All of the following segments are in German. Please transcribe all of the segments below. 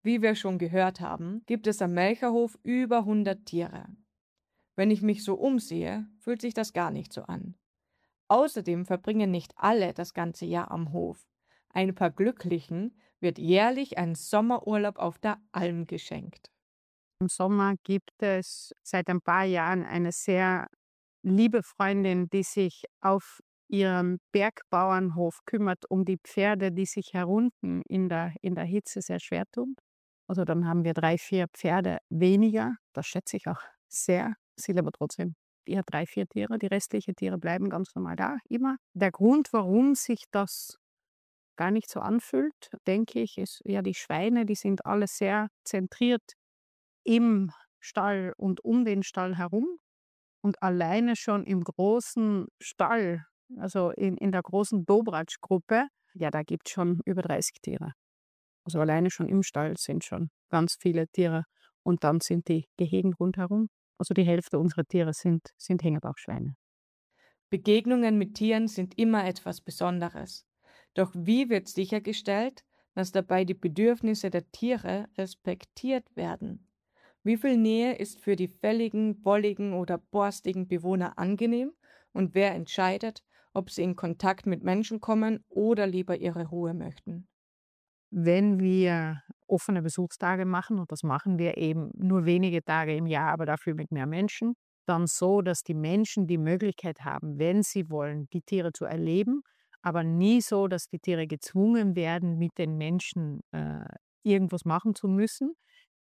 Wie wir schon gehört haben, gibt es am Melcherhof über 100 Tiere. Wenn ich mich so umsehe, fühlt sich das gar nicht so an. Außerdem verbringen nicht alle das ganze Jahr am Hof. Ein paar Glücklichen wird jährlich ein Sommerurlaub auf der Alm geschenkt. Im Sommer gibt es seit ein paar Jahren eine sehr liebe Freundin, die sich auf ihrem Bergbauernhof kümmert um die Pferde, die sich herunten in der Hitze sehr schwer tun. Also dann haben wir 3, 4 Pferde weniger. Das schätze ich auch sehr. Sind aber trotzdem eher 3, 4 Tiere. Die restlichen Tiere bleiben ganz normal da, immer. Der Grund, warum sich das gar nicht so anfühlt, denke ich, ist ja die Schweine, die sind alle sehr zentriert im Stall und um den Stall herum. Und alleine schon im großen Stall, also in der großen Dobratsch-Gruppe, ja, da gibt's schon über 30 Tiere. Also alleine schon im Stall sind schon ganz viele Tiere. Und dann sind die Gehegen rundherum. Also die Hälfte unserer Tiere sind Hängebauchschweine. Begegnungen mit Tieren sind immer etwas Besonderes. Doch wie wird sichergestellt, dass dabei die Bedürfnisse der Tiere respektiert werden? Wie viel Nähe ist für die fälligen, wolligen oder borstigen Bewohner angenehm und wer entscheidet, ob sie in Kontakt mit Menschen kommen oder lieber ihre Ruhe möchten? Wenn wir offene Besuchstage machen, und das machen wir eben nur wenige Tage im Jahr, aber dafür mit mehr Menschen, dann so, dass die Menschen die Möglichkeit haben, wenn sie wollen, die Tiere zu erleben, aber nie so, dass die Tiere gezwungen werden, mit den Menschen irgendwas machen zu müssen.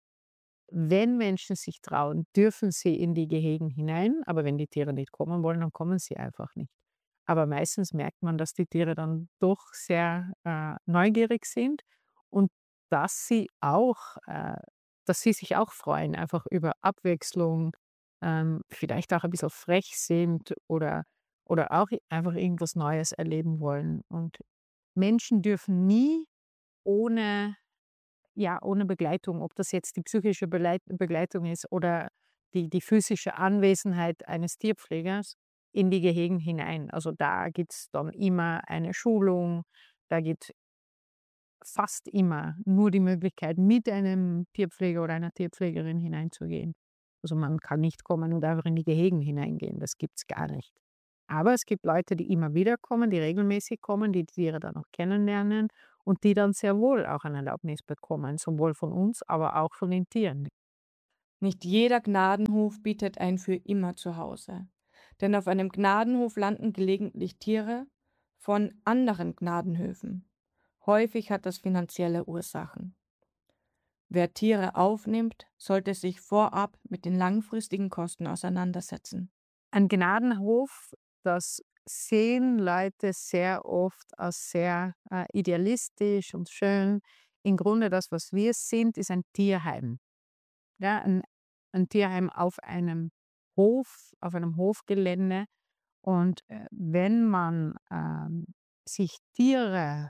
Wenn Menschen sich trauen, dürfen sie in die Gehegen hinein, aber wenn die Tiere nicht kommen wollen, dann kommen sie einfach nicht. Aber meistens merkt man, dass die Tiere dann doch sehr neugierig sind und dass sie auch dass sie sich auch freuen, einfach über Abwechslung, vielleicht auch ein bisschen frech sind oder auch einfach irgendwas Neues erleben wollen. Und Menschen dürfen nie ohne ohne Begleitung, ob das jetzt die psychische Begleitung ist oder die physische Anwesenheit eines Tierpflegers in die Gehegen hinein. Also, da gibt's dann immer eine Schulung, da gibt fast immer nur die Möglichkeit, mit einem Tierpfleger oder einer Tierpflegerin hineinzugehen. Also, man kann nicht kommen und einfach in die Gehegen hineingehen, das gibt's gar nicht. Aber es gibt Leute, die immer wieder kommen, die regelmäßig kommen, die Tiere dann auch kennenlernen und die dann sehr wohl auch eine Erlaubnis bekommen, sowohl von uns, aber auch von den Tieren. Nicht jeder Gnadenhof bietet ein für immer Zuhause. Denn auf einem Gnadenhof landen gelegentlich Tiere von anderen Gnadenhöfen. Häufig hat das finanzielle Ursachen. Wer Tiere aufnimmt, sollte sich vorab mit den langfristigen Kosten auseinandersetzen. Ein Gnadenhof, das sehen Leute sehr oft als sehr idealistisch und schön. Im Grunde das, was wir sind, ist ein Tierheim. Ja, ein Tierheim auf einem Hofgelände. Und wenn man sich Tiere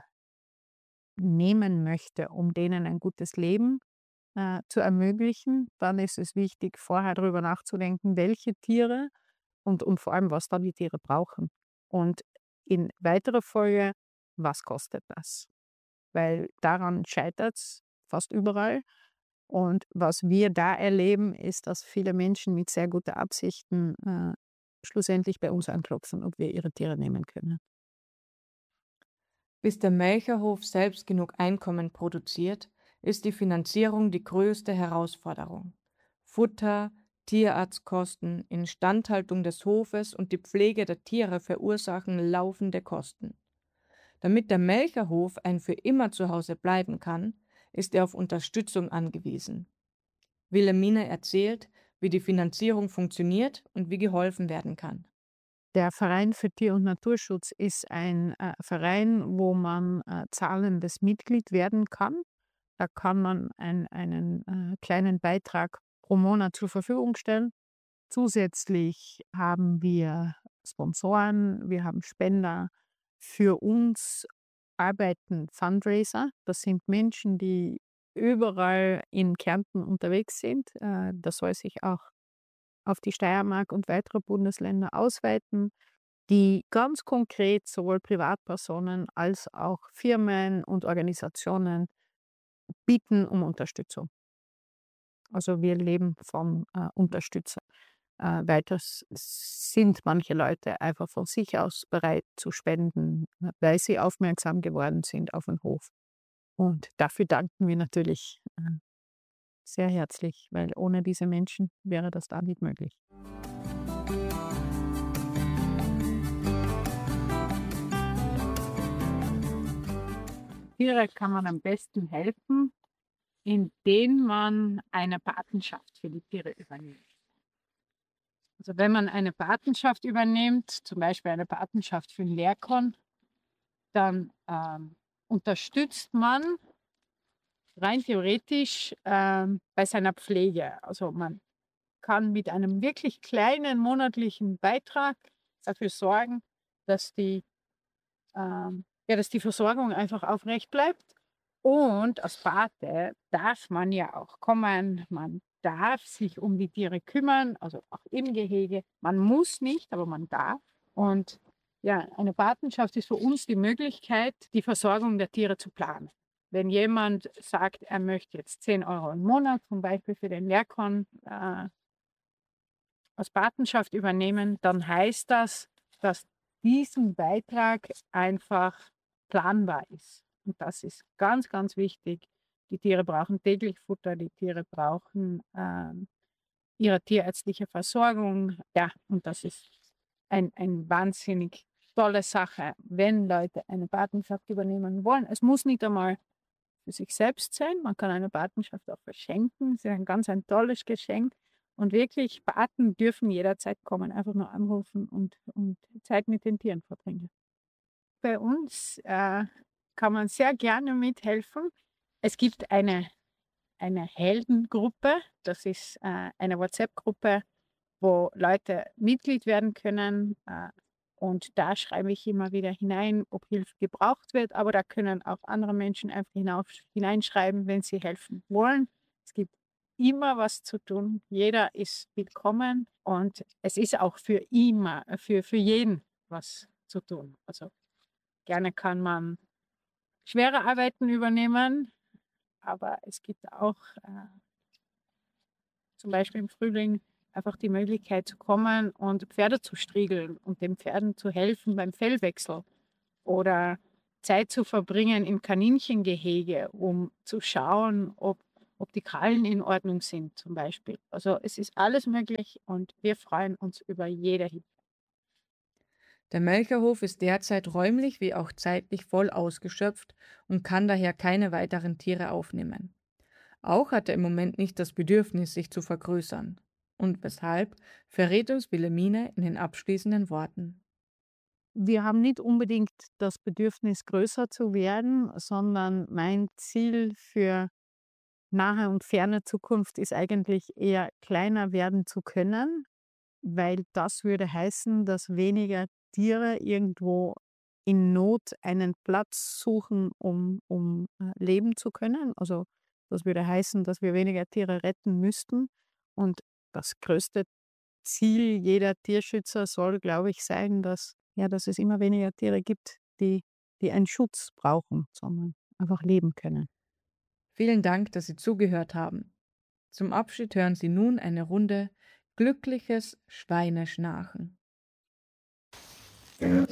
nehmen möchte, um denen ein gutes Leben zu ermöglichen, dann ist es wichtig, vorher darüber nachzudenken, welche Tiere und vor allem, was dann die Tiere brauchen. Und in weiterer Folge, was kostet das? Weil daran scheitert es fast überall. Und was wir da erleben, ist, dass viele Menschen mit sehr guten Absichten schlussendlich bei uns anklopfen, ob wir ihre Tiere nehmen können. Bis der Melcherhof selbst genug Einkommen produziert, ist die Finanzierung die größte Herausforderung. Futter, Tierarztkosten, Instandhaltung des Hofes und die Pflege der Tiere verursachen laufende Kosten. Damit der Melcherhof ein für immer Zuhause bleiben kann, ist er auf Unterstützung angewiesen. Wilhelmine erzählt, wie die Finanzierung funktioniert und wie geholfen werden kann. Der Verein für Tier- und Naturschutz ist ein Verein, wo man zahlendes Mitglied werden kann. Da kann man einen kleinen Beitrag pro Monat zur Verfügung stellen. Zusätzlich haben wir Sponsoren, wir haben Spender. Für uns arbeiten Fundraiser. Das sind Menschen, die überall in Kärnten unterwegs sind. Das soll sich auch auf die Steiermark und weitere Bundesländer ausweiten, die ganz konkret sowohl Privatpersonen als auch Firmen und Organisationen bieten um Unterstützung. Also wir leben vom Unterstützer. Weiters sind manche Leute einfach von sich aus bereit zu spenden, weil sie aufmerksam geworden sind auf den Hof. Und dafür danken wir natürlich sehr herzlich, weil ohne diese Menschen wäre das da nicht möglich. Tiere kann man am besten helfen, indem man eine Patenschaft für die Tiere übernimmt. Also wenn man eine Patenschaft übernimmt, zum Beispiel eine Patenschaft für den Lehrkorn, dann unterstützt man rein theoretisch bei seiner Pflege. Also man kann mit einem wirklich kleinen monatlichen Beitrag dafür sorgen, dass dass die Versorgung einfach aufrecht bleibt. Und als Pate darf man ja auch kommen, man darf sich um die Tiere kümmern, also auch im Gehege. Man muss nicht, aber man darf. Und ja, eine Patenschaft ist für uns die Möglichkeit, die Versorgung der Tiere zu planen. Wenn jemand sagt, er möchte jetzt 10 Euro im Monat zum Beispiel für den Lehrkorn als Patenschaft übernehmen, dann heißt das, dass diesen Beitrag einfach planbar ist. Und das ist ganz, ganz wichtig. Die Tiere brauchen täglich Futter, die Tiere brauchen ihre tierärztliche Versorgung. Ja, und das ist ein wahnsinnig tolle Sache, wenn Leute eine Patenschaft übernehmen wollen. Es muss nicht einmal für sich selbst sein. Man kann eine Patenschaft auch verschenken. Es ist ein tolles Geschenk. Und wirklich, Paten dürfen jederzeit kommen, einfach nur anrufen und Zeit mit den Tieren verbringen. Bei uns kann man sehr gerne mithelfen. Es gibt eine Heldengruppe, das ist eine WhatsApp-Gruppe, wo Leute Mitglied werden können. Und da schreibe ich immer wieder hinein, ob Hilfe gebraucht wird. Aber da können auch andere Menschen einfach hineinschreiben, wenn sie helfen wollen. Es gibt immer was zu tun. Jeder ist willkommen. Und es ist auch für jeden was zu tun. Also gerne kann man schwere Arbeiten übernehmen. Aber es gibt auch zum Beispiel im Frühling einfach die Möglichkeit zu kommen und Pferde zu striegeln und den Pferden zu helfen beim Fellwechsel oder Zeit zu verbringen im Kaninchengehege, um zu schauen, ob die Krallen in Ordnung sind zum Beispiel. Also es ist alles möglich und wir freuen uns über jede Hilfe. Der Melkerhof ist derzeit räumlich wie auch zeitlich voll ausgeschöpft und kann daher keine weiteren Tiere aufnehmen. Auch hat er im Moment nicht das Bedürfnis, sich zu vergrößern. Und weshalb, verrät uns Wilhelmine in den abschließenden Worten. Wir haben nicht unbedingt das Bedürfnis, größer zu werden, sondern mein Ziel für nahe und ferne Zukunft ist eigentlich eher kleiner werden zu können, weil das würde heißen, dass weniger Tiere irgendwo in Not einen Platz suchen, um leben zu können. Also das würde heißen, dass wir weniger Tiere retten müssten. Und das größte Ziel jeder Tierschützer soll, glaube ich, sein, dass es immer weniger Tiere gibt, die einen Schutz brauchen, sondern einfach leben können. Vielen Dank, dass Sie zugehört haben. Zum Abschied hören Sie nun eine Runde glückliches Schweineschnarchen.